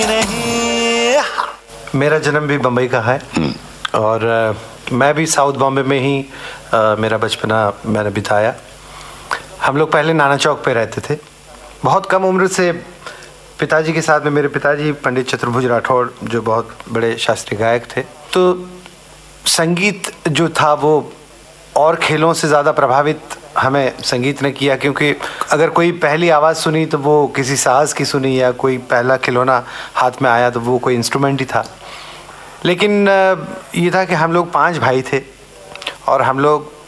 मेरा जन्म भी बम्बई का है और मैं भी साउथ बॉम्बे में ही मेरा बचपना मैंने बिताया। हम लोग पहले नाना चौक पे रहते थे। बहुत कम उम्र से पिताजी के साथ में, मेरे पिताजी पंडित चतुर्भुज राठौड़ जो बहुत बड़े शास्त्रीय गायक थे, तो संगीत जो था वो और खेलों से ज़्यादा प्रभावित हमें संगीत ने किया, क्योंकि अगर कोई पहली आवाज़ सुनी तो वो किसी साज की सुनी, या कोई पहला खिलौना हाथ में आया तो वो कोई इंस्ट्रूमेंट ही था। लेकिन ये था कि हम लोग 5 भाई थे और हम लोग